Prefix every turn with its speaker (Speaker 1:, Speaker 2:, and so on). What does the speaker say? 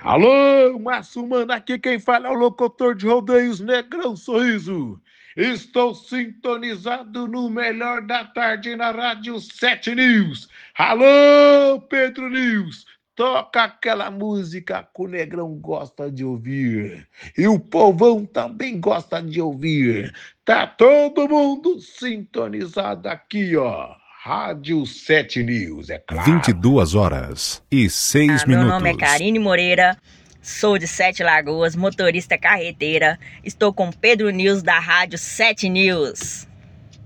Speaker 1: Alô, Márcio Mano, aqui quem fala é o locutor de rodeios Negrão Sorriso. Estou sintonizado no melhor da tarde na Rádio 7 News. Alô, Pedro News, toca aquela música que o Negrão gosta de ouvir. E o povão também gosta de ouvir. Tá todo mundo sintonizado aqui, ó. Rádio 7 News, é claro.
Speaker 2: 22h06.
Speaker 3: Meu nome é Karine Moreira, sou de Sete Lagoas, motorista carreteira. Estou com Pedro News da Rádio 7 News.